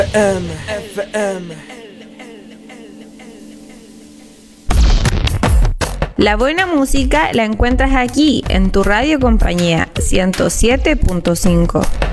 La buena música la encuentras aquí, en tu radio compañía 107.5.